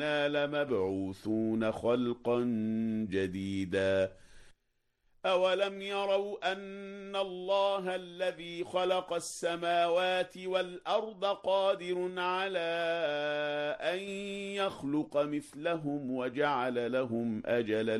لمبعوثون خلقا جديدا أولم يروا أن الله الذي خلق السماوات والأرض قادر على أن يخلق مثلهم وجعل لهم أجلا